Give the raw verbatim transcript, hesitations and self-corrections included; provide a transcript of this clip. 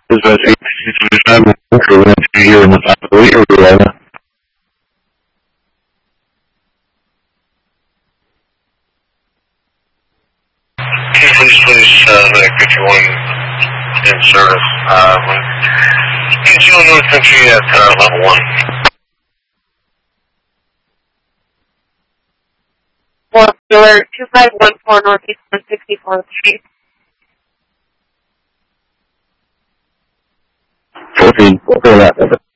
Dispatch eight six five one for one two here in the top of the week or whatever. Please, please, uh, fifty-one in service. Uh, get you on North Country at uh, level one. One Killer two five one four Northeast one sixty-fourth Street. fourteen, we'll call that.